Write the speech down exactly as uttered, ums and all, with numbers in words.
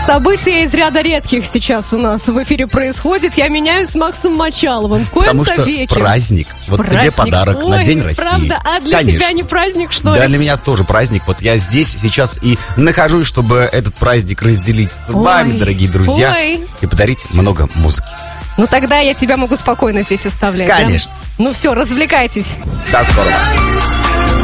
Событие из ряда редких сейчас у нас в эфире происходит. Я меняюсь с Максом Мочаловым. В коем-то Потому что веке. праздник. Вот праздник. тебе подарок Ой, на День России. Правда? А для Конечно. тебя не праздник, что ли? Да, для меня тоже праздник. Вот я здесь сейчас и нахожусь, чтобы этот праздник разделить с Ой. вами, дорогие друзья, Ой. и подарить много музыки. Ну тогда я тебя могу спокойно здесь оставлять. Конечно. Да? Ну все, развлекайтесь. До скорого.